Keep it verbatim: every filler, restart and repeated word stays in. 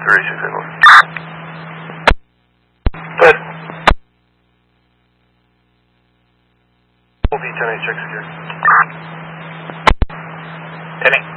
thirty-six signals. Good. Will be ten eight check secure. Penny.